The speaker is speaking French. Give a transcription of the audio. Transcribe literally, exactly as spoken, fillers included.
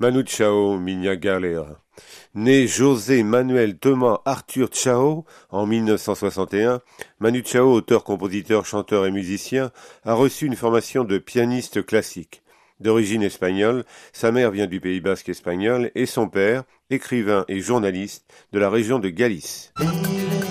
Manu Chao Minha Galera. Né José Manuel Thomas Arthur Chao en mille neuf cent soixante et un, Manu Chao, auteur, compositeur, chanteur et musicien, a reçu une formation de pianiste classique. D'origine espagnole, sa mère vient du Pays basque espagnol et son père, écrivain et journaliste de la région de Galice.